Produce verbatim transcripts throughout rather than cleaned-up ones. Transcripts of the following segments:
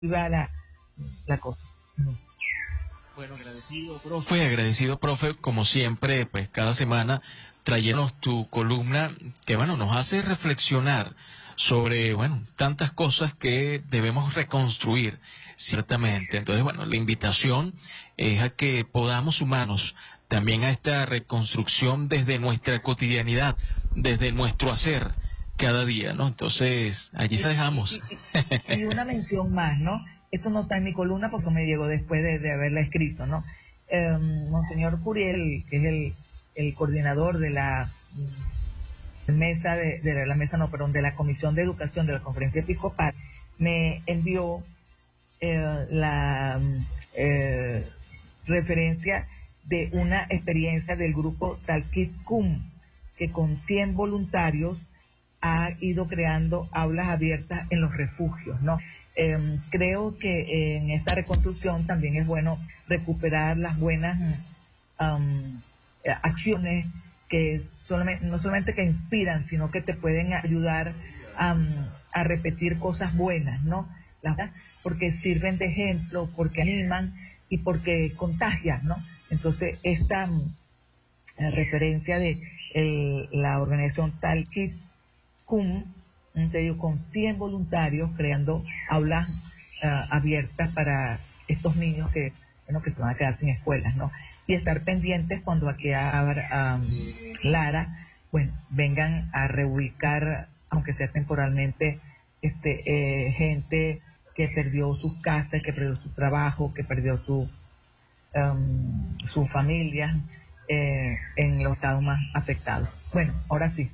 va la, la cosa. Bueno, agradecido, profe, agradecido, profe, como siempre, pues cada semana trayéndonos tu columna que, bueno, nos hace reflexionar sobre, bueno, tantas cosas que debemos reconstruir, ciertamente. Entonces, bueno, la invitación es a que podamos sumarnos también a esta reconstrucción desde nuestra cotidianidad, desde nuestro hacer cada día, ¿no? Entonces, allí se dejamos. Y, y, y una mención más, ¿no? Esto no está en mi columna porque me llegó después de, de haberla escrito, ¿no? Eh, Monseñor Curiel, que es el, el coordinador de la mesa, de, de la mesa, no, perdón, de la Comisión de Educación de la Conferencia Episcopal, me envió eh, la eh, referencia de una experiencia del grupo Talkit Cum, que con cien voluntarios ha ido creando aulas abiertas en los refugios, ¿no? Eh, creo que en esta reconstrucción también es bueno recuperar las buenas um, acciones que solamente, no solamente que inspiran, sino que te pueden ayudar um, a repetir cosas buenas, ¿no? Las, porque sirven de ejemplo, porque animan y porque contagian, ¿no? Entonces, esta um, referencia de el, la organización Talkit Cum, te digo, con cien voluntarios creando aulas uh, abiertas para estos niños que, bueno, que se van a quedar sin escuelas, ¿no? Y estar pendientes cuando aquí a um, Lara, bueno, vengan a reubicar, aunque sea temporalmente, este eh, gente que perdió sus casas, que perdió su trabajo, que perdió su um, su familia eh, en los estados más afectados. Bueno, ahora sí.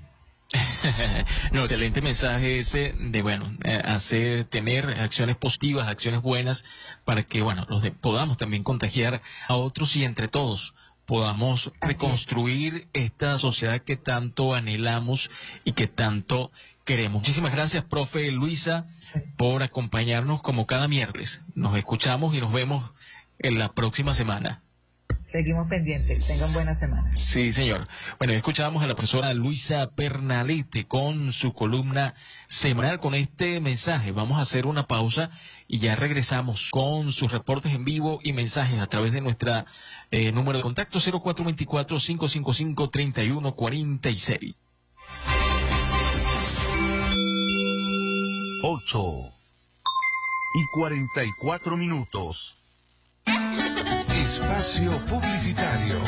No, excelente mensaje ese de, bueno, eh, hacer, tener acciones positivas, acciones buenas, para que, bueno, los de, podamos también contagiar a otros y entre todos podamos reconstruir esta sociedad que tanto anhelamos y que tanto queremos. Muchísimas gracias, profe Luisa, por acompañarnos como cada miércoles. Nos escuchamos y nos vemos en la próxima semana. Seguimos pendientes. Tengan buena semana. Sí, señor. Bueno, escuchábamos a la profesora Luisa Pernalete con su columna semanal con este mensaje. Vamos a hacer una pausa y ya regresamos con sus reportes en vivo y mensajes a través de nuestra eh, número de contacto cero cuatro dos cuatro, cinco cinco cinco, tres uno cuatro seis. Ocho y cuarenta y cuatro minutos. Espacio publicitario.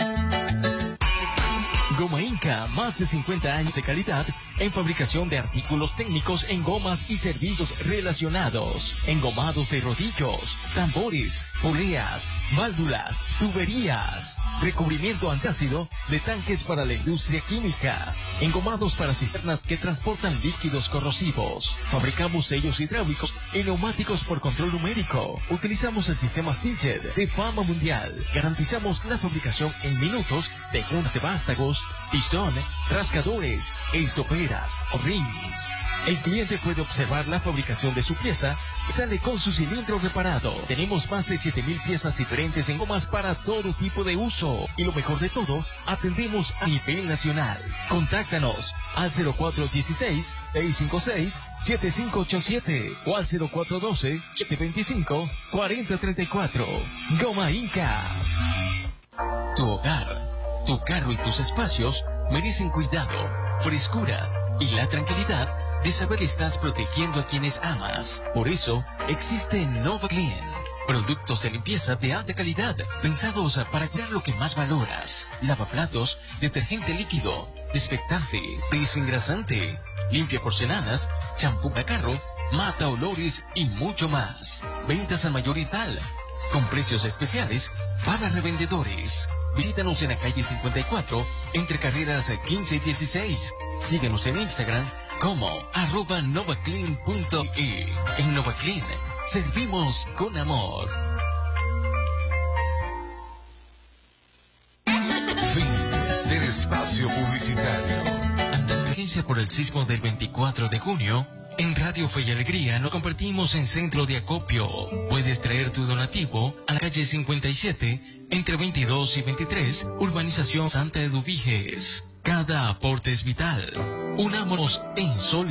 Goma Inca, más de cincuenta años de calidad en fabricación de artículos técnicos en gomas y servicios relacionados. Engomados de rodillos, tambores, poleas, válvulas, tuberías. Recubrimiento antácido de tanques para la industria química. Engomados para cisternas que transportan líquidos corrosivos. Fabricamos sellos hidráulicos y neumáticos por control numérico. Utilizamos el sistema Sinched de fama mundial. Garantizamos la fabricación en minutos de juntas de vástagos, pistón, rascadores, estoperas o rings. El cliente puede observar la fabricación de su pieza y sale con su cilindro reparado. Tenemos más de siete mil piezas diferentes en gomas para todo tipo de uso. Y lo mejor de todo, atendemos a nivel nacional. Contáctanos al cero cuatro uno seis, seis cinco seis, siete cinco ocho siete o al cero cuatro uno dos, siete dos cinco, cuatro cero tres cuatro. Goma Inca. Tu hogar, tu carro y tus espacios merecen cuidado, frescura y la tranquilidad de saber que estás protegiendo a quienes amas. Por eso existe Nova Clean. Productos de limpieza de alta calidad, pensados para cuidar lo que más valoras. Lavaplatos, detergente líquido, desinfectante, desengrasante, limpia porcelanas, champú para carro, mata olores y mucho más. Ventas al mayor y tal, con precios especiales para revendedores. Visítanos en la calle cincuenta y cuatro, entre carreras quince y dieciséis. Síguenos en Instagram como arroba novaclean punto e. En Novaclean, servimos con amor. Fin del espacio publicitario. Ante emergencia por el sismo del veinticuatro de junio, en Radio Fe y Alegría nos convertimos en centro de acopio. Puedes traer tu donativo a la calle cincuenta y siete, entre veintidós y veintitrés, Urbanización Santa Eduviges. Cada aporte es vital. Unámonos en sol.